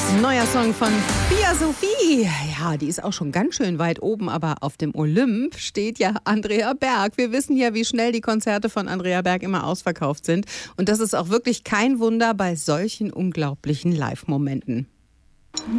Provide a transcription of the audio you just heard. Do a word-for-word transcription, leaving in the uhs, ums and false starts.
Neuer Song von Pia Sophie. Ja, die ist auch schon ganz schön weit oben, aber auf dem Olymp steht ja Andrea Berg. Wir wissen ja, wie schnell die Konzerte von Andrea Berg immer ausverkauft sind. Und das ist auch wirklich kein Wunder bei solchen unglaublichen Live-Momenten.